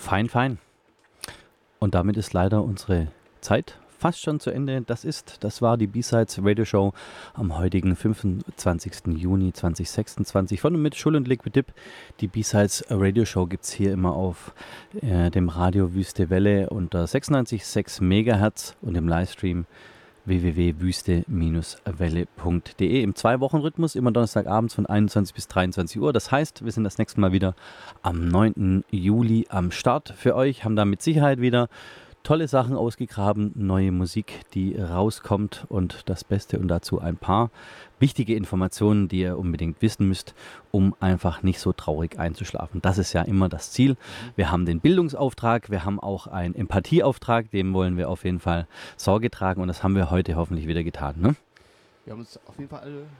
Fein, fein. Und damit ist leider unsere Zeit fast schon zu Ende. Das war die B-Sides Radio Show am heutigen 25. Juni 2026 von und mit Schul und Liquid Dip. Die B-Sides Radio Show gibt es hier immer auf dem Radio Wüste Welle unter 96,6 MHz und im Livestream www.wüste-welle.de im 2-Wochen-Rhythmus, immer Donnerstagabends von 21 bis 23 Uhr. Das heißt, wir sind das nächste Mal wieder am 9. Juli am Start für euch, haben da mit Sicherheit wieder tolle Sachen ausgegraben, neue Musik, die rauskommt und das Beste und dazu ein paar wichtige Informationen, die ihr unbedingt wissen müsst, um einfach nicht so traurig einzuschlafen. Das ist ja immer das Ziel. Wir haben den Bildungsauftrag, wir haben auch einen Empathieauftrag, dem wollen wir auf jeden Fall Sorge tragen und das haben wir heute hoffentlich wieder getan, ne? Wir haben uns auf jeden Fall alle